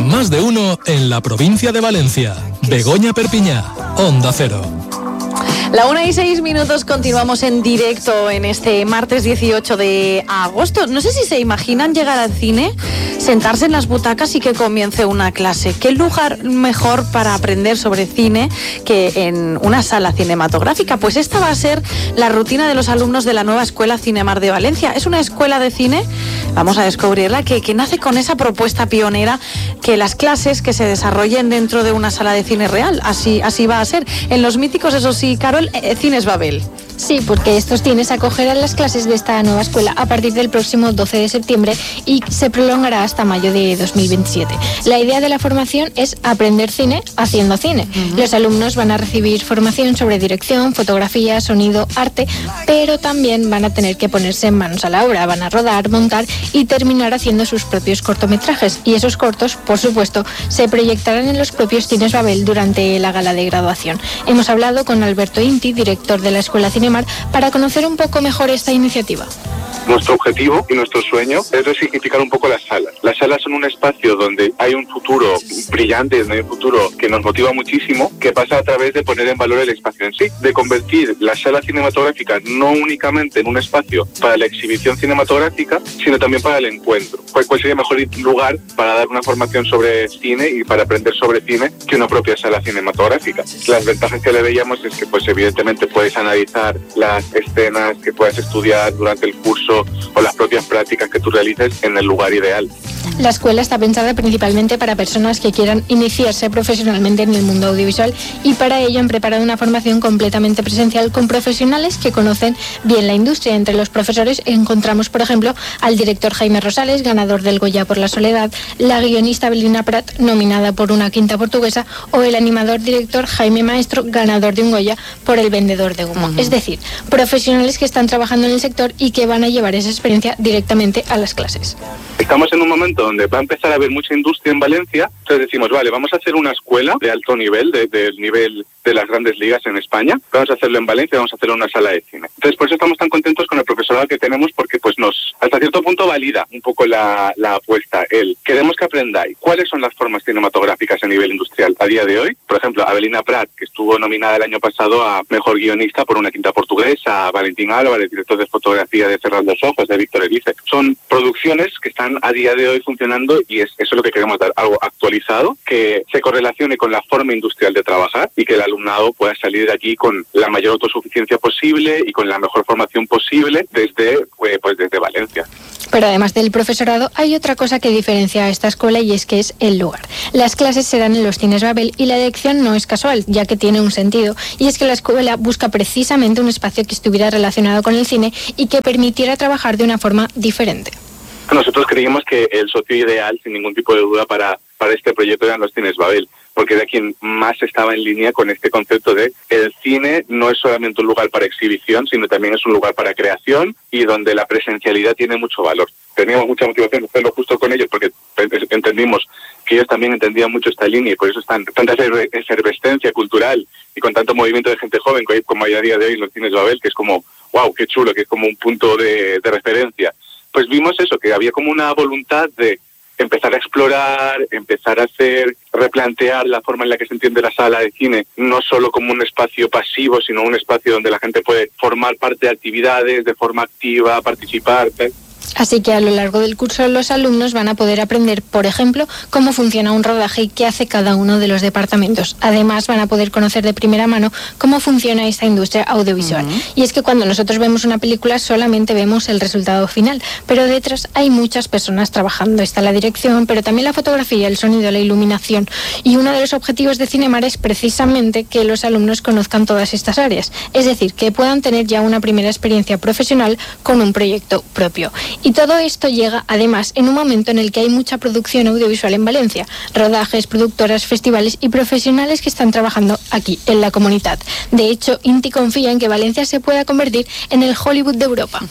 Más de uno en la provincia de Valencia. Begoña Perpiñá, Onda Cero. La 1:06, continuamos en directo en este martes 18 de agosto. No sé si se imaginan llegar al cine, sentarse en las butacas y que comience una clase. ¿Qué lugar mejor para aprender sobre cine que en una sala cinematográfica? Pues esta va a ser la rutina de los alumnos de la nueva Escuela Cinemar de Valencia. Es una escuela de cine, vamos a descubrirla, que nace con esa propuesta pionera, que las clases que se desarrollen dentro de una sala de cine real. Así va a ser. En los míticos, eso sí, Carol, Cines Babel. Sí, porque estos cines acogerán las clases de esta nueva escuela a partir del próximo 12 de septiembre y se prolongará hasta mayo de 2027. La idea de la formación es aprender cine haciendo cine. Los alumnos van a recibir formación sobre dirección, fotografía, sonido, arte, pero también van a tener que ponerse manos a la obra, van a rodar, montar y terminar haciendo sus propios cortometrajes. Y esos cortos, por supuesto, se proyectarán en los propios Cines Babel durante la gala de graduación. Hemos hablado con Alberto Inti, director de la Escuela Cinemar, para conocer un poco mejor esta iniciativa. Nuestro objetivo y nuestro sueño es resignificar un poco las salas. Las salas son un espacio donde hay un futuro brillante, donde hay un futuro que nos motiva muchísimo, que pasa a través de poner en valor el espacio en sí, de convertir la sala cinematográfica no únicamente en un espacio para la exhibición cinematográfica, sino también para el encuentro. ¿Cuál sería el mejor lugar para dar una formación sobre cine y para aprender sobre cine que una propia sala cinematográfica? Las ventajas que le veíamos es que, pues, evidentemente puedes analizar las escenas que puedas estudiar durante el curso o las propias prácticas que tú realices en el lugar ideal. La escuela está pensada principalmente para personas que quieran iniciarse profesionalmente en el mundo audiovisual y para ello han preparado una formación completamente presencial con profesionales que conocen bien la industria. Entre los profesores encontramos, por ejemplo, al director Jaime Rosales, ganador del Goya por La Soledad, la guionista Belina Prat, nominada por Una quinta portuguesa, o el animador director Jaime Maestro, ganador de un Goya por El vendedor de humo. Es decir, profesionales que están trabajando en el sector y que van a llevar esa experiencia directamente a las clases. Estamos en un momento donde va a empezar a haber mucha industria en Valencia, entonces decimos, vale, vamos a hacer una escuela de alto nivel, del nivel de las grandes ligas en España, vamos a hacerlo en Valencia, vamos a hacerlo en una sala de cine. Entonces, por eso estamos tan contentos con el profesorado que tenemos, porque pues nos, hasta cierto punto, valida un poco la apuesta. Queremos que aprendáis cuáles son las formas cinematográficas a nivel industrial a día de hoy. Por ejemplo, a Belina Prat, que estuvo nominada el año pasado a Mejor Guionista por Una quinta portuguesa, a Valentín Álvarez, director de fotografía de Cerrar los ojos, de Víctor Erice. Son producciones que están a día de hoy funcionando y eso es lo que queremos dar, algo actualizado, que se correlacione con la forma industrial de trabajar y que el alumnado pueda salir de aquí con la mayor autosuficiencia posible y con la mejor formación posible desde Valencia. Pero además del profesorado, hay otra cosa que diferencia a esta escuela y es que es el lugar. Las clases se dan en los Cines Babel y la elección no es casual, ya que tiene un sentido, y es que la escuela busca precisamente un espacio que estuviera relacionado con el cine y que permitiera trabajar de una forma diferente. Nosotros creímos que el socio ideal, sin ningún tipo de duda, para este proyecto eran los Cines Babel, porque era quien más estaba en línea con este concepto de el cine no es solamente un lugar para exhibición, sino también es un lugar para creación y donde la presencialidad tiene mucho valor. Teníamos mucha motivación de hacerlo justo con ellos porque entendimos que ellos también entendían mucho esta línea y por eso están tanta efervescencia cultural y con tanto movimiento de gente joven como hay a día de hoy en los Cines Babel, que es como, wow, qué chulo, que es como un punto de referencia. Pues vimos eso, que había como una voluntad de empezar a explorar, empezar a replantear la forma en la que se entiende la sala de cine, no solo como un espacio pasivo, sino un espacio donde la gente puede formar parte de actividades de forma activa, participar. Así que a lo largo del curso los alumnos van a poder aprender, por ejemplo, cómo funciona un rodaje y qué hace cada uno de los departamentos. Además, van a poder conocer de primera mano cómo funciona esta industria audiovisual. Y es que cuando nosotros vemos una película solamente vemos el resultado final, pero detrás hay muchas personas trabajando. Está la dirección, pero también la fotografía, el sonido, la iluminación. Y uno de los objetivos de Cinemar es precisamente que los alumnos conozcan todas estas áreas. Es decir, que puedan tener ya una primera experiencia profesional con un proyecto propio. Y todo esto llega, además, en un momento en el que hay mucha producción audiovisual en Valencia, rodajes, productoras, festivales y profesionales que están trabajando aquí, en la comunidad. De hecho, Inti confía en que Valencia se pueda convertir en el Hollywood de Europa.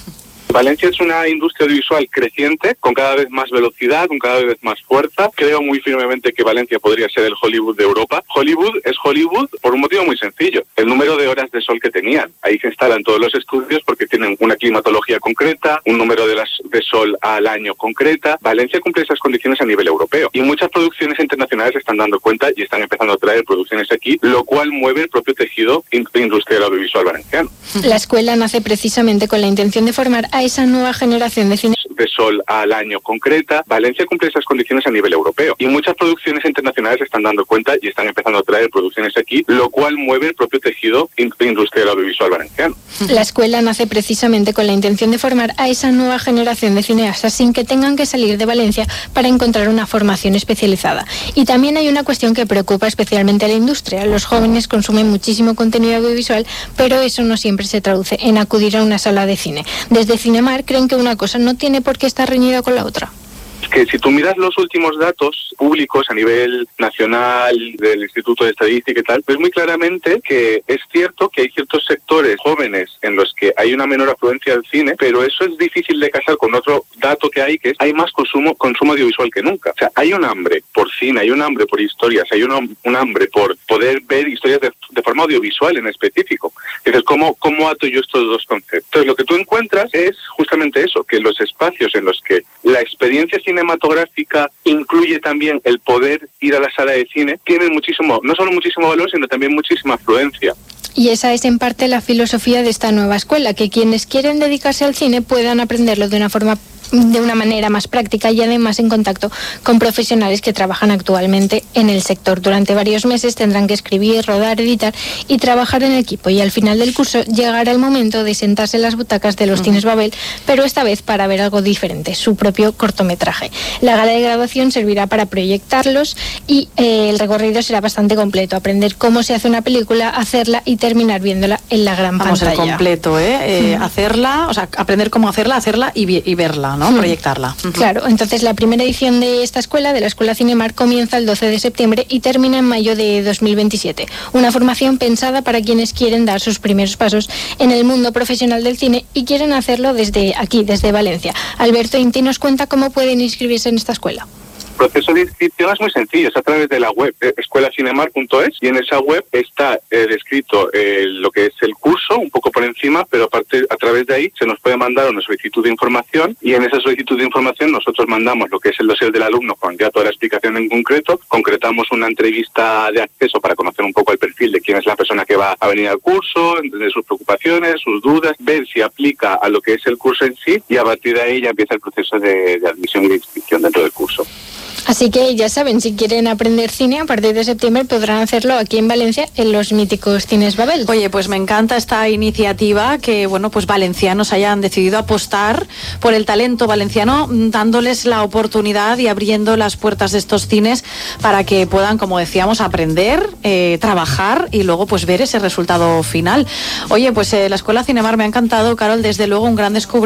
Valencia es una industria audiovisual creciente, con cada vez más velocidad, con cada vez más fuerza. Creo muy firmemente que Valencia podría ser el Hollywood de Europa. Hollywood es Hollywood por un motivo muy sencillo: el número de horas de sol que tenían. Ahí se instalan todos los estudios porque tienen una climatología concreta, un número de horas de sol al año concreta. Valencia cumple esas condiciones a nivel europeo y muchas producciones internacionales se están dando cuenta y están empezando a traer producciones aquí, lo cual mueve el propio tejido industrial audiovisual valenciano. La escuela nace precisamente con la intención de formar a esa nueva generación de cine de sol al año concreta. Valencia cumple esas condiciones a nivel europeo y muchas producciones internacionales se están dando cuenta y están empezando a traer producciones aquí, lo cual mueve el propio tejido industrial audiovisual valenciano. La escuela nace precisamente con la intención de formar a esa nueva generación de cineastas sin que tengan que salir de Valencia para encontrar una formación especializada. Y también hay una cuestión que preocupa especialmente a la industria. Los jóvenes consumen muchísimo contenido audiovisual, pero eso no siempre se traduce en acudir a una sala de cine. Desde Cinemar creen que una cosa no tiene por qué estar reñida con la otra. Es que si tú miras los últimos datos públicos a nivel nacional del Instituto de Estadística y tal, ves muy claramente que es cierto que hay ciertos sectores jóvenes en los que hay una menor afluencia al cine, pero eso es difícil de casar con otro dato que hay hay más consumo audiovisual que nunca. O sea, hay un hambre por cine, hay un hambre por historias, hay un hambre por poder ver historias de forma audiovisual en específico. Entonces, ¿cómo ato yo estos dos conceptos? Entonces, lo que tú encuentras es justamente eso, que los espacios en los que la experiencia cinematográfica incluye también el poder ir a la sala de cine, tienen no solo muchísimo valor, sino también muchísima afluencia. Y esa es en parte la filosofía de esta nueva escuela, que quienes quieren dedicarse al cine puedan aprenderlo de una manera más práctica y además en contacto con profesionales que trabajan actualmente en el sector. Durante varios meses tendrán que escribir, rodar, editar y trabajar en equipo, y al final del curso llegará el momento de sentarse en las butacas de los Cines Babel, pero esta vez para ver algo diferente, su propio cortometraje. La gala de graduación servirá para proyectarlos y el recorrido será bastante completo: aprender cómo se hace una película, hacerla y terminar viéndola en la gran pantalla. El completo, hacerla, o sea, aprender cómo hacerla y verla, ¿no? Proyectarla. Claro, entonces la primera edición de esta escuela, de la Escuela Cinemar, comienza el 12 de septiembre y termina en mayo de 2027. Una formación pensada para quienes quieren dar sus primeros pasos en el mundo profesional del cine y quieren hacerlo desde aquí, desde Valencia. Alberto Inti nos cuenta cómo pueden inscribirse en esta escuela. El proceso de inscripción es muy sencillo, es a través de la web escuelacinemar.es, y en esa web está descrito lo que es el curso, un poco por encima, pero aparte a través de ahí se nos puede mandar una solicitud de información, y en esa solicitud de información nosotros mandamos lo que es el dossier del alumno con ya toda la explicación en concreto, concretamos una entrevista de acceso para conocer un poco el perfil de quién es la persona que va a venir al curso, entender sus preocupaciones, sus dudas, ver si aplica a lo que es el curso en sí, y a partir de ahí ya empieza el proceso de admisión y de inscripción dentro del curso. Así que ya saben, si quieren aprender cine, a partir de septiembre podrán hacerlo aquí en Valencia, en los míticos Cines Babel. Oye, pues me encanta esta iniciativa, que bueno, pues valencianos hayan decidido apostar por el talento valenciano, dándoles la oportunidad y abriendo las puertas de estos cines para que puedan, como decíamos, aprender, trabajar y luego pues ver ese resultado final. Oye, pues la Escuela Cinemar me ha encantado, Carol, desde luego un gran descubrimiento.